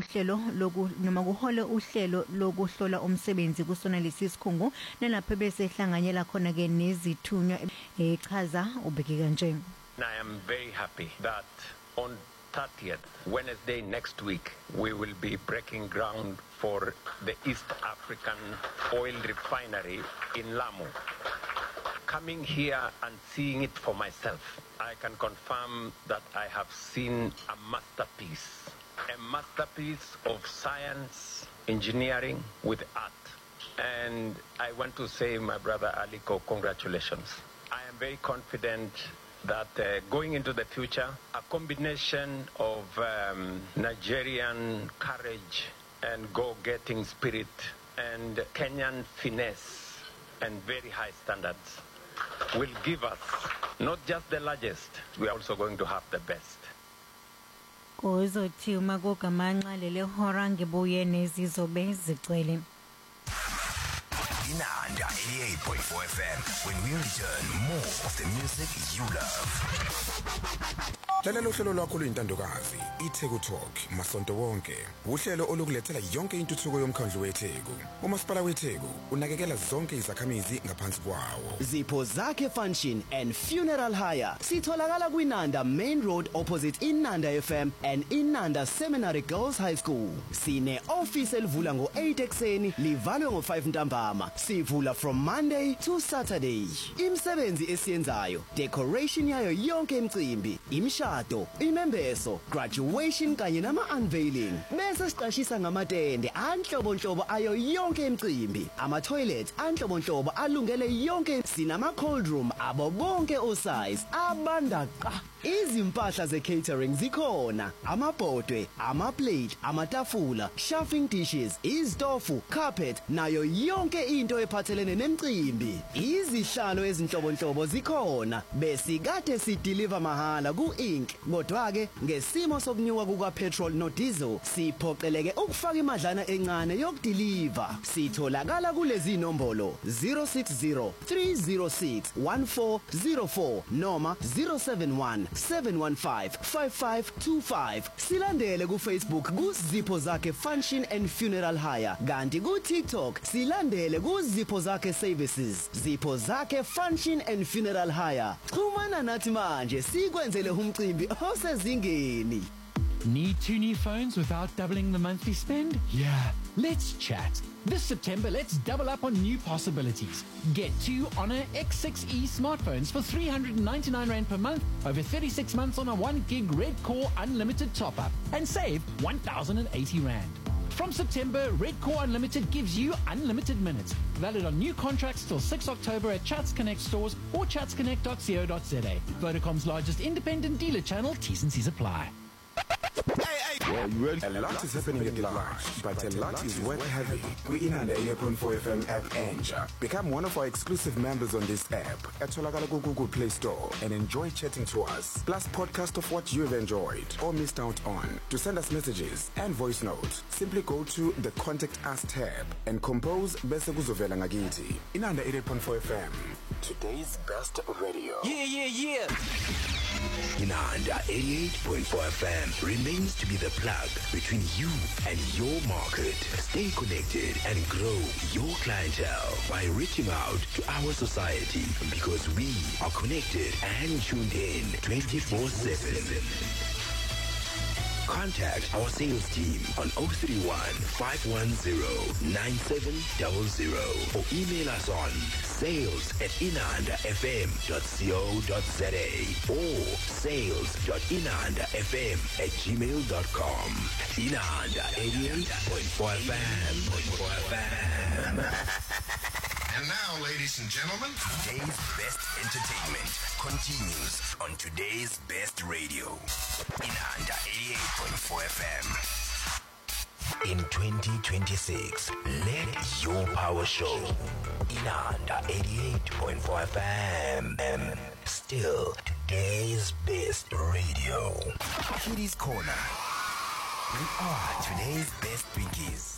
uhlelo noma kuhole uhlelo lokuhlola umsebenzi kusona lesi sikhungo nalapho bese hlanganyela khona ke nezithunywa echaza ubeke kanje. I am very happy that on 30th, Wednesday next week, we will be breaking ground for the East African oil refinery in Lamu. Coming here and seeing it for myself, I can confirm that I have seen a masterpiece of science, engineering with art. And I want to say, my brother Aliko, congratulations. I am very confident that going into the future, a combination of Nigerian courage and go-getting spirit and Kenyan finesse and very high standards will give us not just the largest, we are also going to have the best. Kuzothi uma kugamanxa lele hora ngibuye nezizobe zigcwele. Inanda 88.4 FM. When we return, more of the music you love. Lalela uhlelo lwakho luyintandokazi iTheku Talk masonto wonke. Uhlelo olukulethela yonke intuthuko yomkhandlu weTheku. uMasipala weTheku unakekela zonke izakhamizi ngaphansi kwawo. Zipho Zakhe Function and Funeral Hire sitholakala kwiNanda Main Road opposite Inanda FM and Inanda Seminary Girls High School. Sine office elivula ngo8 ekseni livalwe ngo5 ntambama. Sivula from Monday to Saturday. Imsebenzi esiyenzayo, decoration yayo yonke imicimbi, imishado, imembeso, graduation kanye nama unveiling. Bese siqashisa ngamatende anhlobonhlobo ayo yonke imicimbi, ama toilet anhlobonhlobo alungele yonke, sinama cold room abo bonke o size abanda qa. Izimpahla ze catering zikhona, amabhodwe, ama plate, amatafula, chafing dishes, izitofu, carpet nayo yonke into ephathelene nemicimbi. Izihlalo ezinhlobonhlobo zikhona, bese kade si deliver mahala ku Inc. Kodwa ke ngesimo sokunyuka kuka petrol no diesel siphoqeleke ukufaka imadlana encane yokudeliver. Sitholakala kulezi nombolo 060-306-1404 noma 071-715-5525. Silandele ku Facebook ku Zipho Zakhe Function and Funeral Hire. Kanti ku TikTok silandele ku Zipho Zakhe Services. Zipho Zakhe Function and Funeral Hire. Xhumana nathi manje sikwenzele umcimbi osezingeni. Need 2 new phones without doubling the monthly spend? Yeah, let's chat. This September, let's double up on new possibilities. Get 2 Honor X6e smartphones for 399 Rand per month over 36 months on a 1 gig Red Core unlimited top-up and save 1,080 Rand. From September, Red Core Unlimited gives you unlimited minutes, valid on new contracts till 6 October at Chats Connect stores or chatsconnect.co.za. Vodacom's largest independent dealer channel, T's and C's apply. Well, you ready? A lot is happening at large, but a lot is worth having. We Inanda 88.4 FM app Enja. Become one of our exclusive members on this app at Tolagala Google Play Store and enjoy chatting to us. Plus podcast of what you've enjoyed or missed out on. To send us messages and voice notes, simply go to the Contact Us tab and compose Bese Kuzovela Ngakiti. Inanda 88.4 FM. Today's best radio. Yeah. Inanda 88.4 FM remains to be the plug between you and your market. Stay connected and grow your clientele by reaching out to our society because we are connected and tuned in 24/7. Contact our sales team on 031-510-9700 or email us on sales@inandafm.co.za or sales.inandafm@gmail.com. Inanda 88.4 FM. And now, ladies and gentlemen, today's best entertainment continues on today's best radio. Inanda 88.4 FM. In 2026, let your power show. Inanda 88.4 FM. Still today's best radio. Kiddies Corner. We are today's best Twinkies.